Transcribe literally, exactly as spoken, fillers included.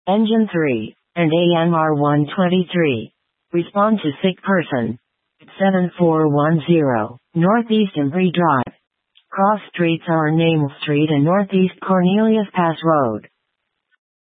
Engine three, and A M R one twenty-three. Respond to sick person. seven four one zero, Northeast Embry Drive. Cross streets are Name Street and Northeast Cornelius Pass Road.